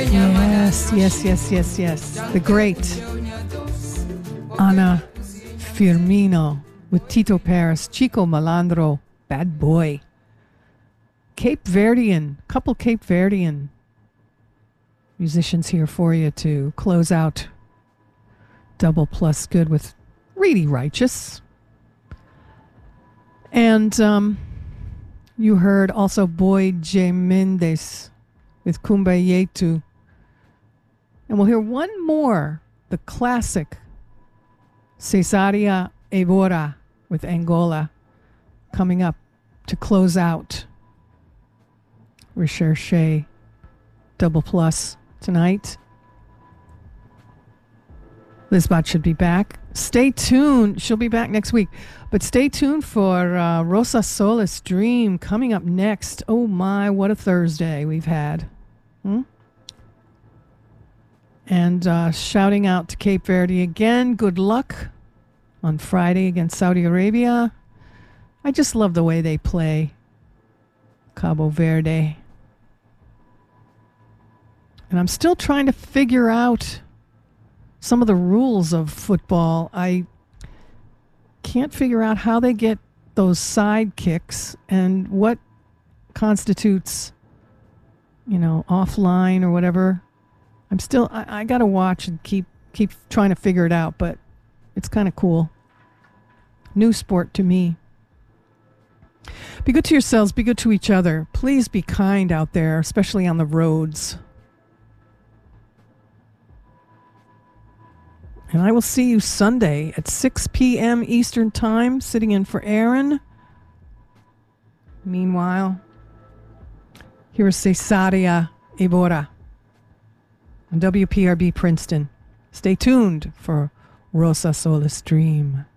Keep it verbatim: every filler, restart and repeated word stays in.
Yes, yes, yes, yes, yes. The great Ana Firmino with Tito Paris, Chico Malandro, Bad Boy. Cape Verdean, couple Cape Verdean musicians here for you to close out Double Plus Good with Really Righteous. And um, you heard also Boy J. Mendes with Kumbayetu. And we'll hear one more, the classic Cesaria Evora with Angola, coming up to close out Recherche Double Plus tonight. Lizbot should be back. Stay tuned. She'll be back next week. But stay tuned for uh, Rosa Solis Dream coming up next. Oh my, what a Thursday we've had. Hmm? And uh, shouting out to Cape Verde again. Good luck on Friday against Saudi Arabia. I just love the way they play Cabo Verde. And I'm still trying to figure out some of the rules of football. I can't figure out how they get those side kicks and what constitutes, you know, offline or whatever. I'm still, I, I got to watch and keep keep trying to figure it out, but it's kind of cool. New sport to me. Be good to yourselves. Be good to each other. Please be kind out there, especially on the roads. And I will see you Sunday at six p.m. Eastern Time, sitting in for Aaron. Meanwhile, here is Cesaria Evora on W P R B Princeton. Stay tuned for Rosa Solis Dream.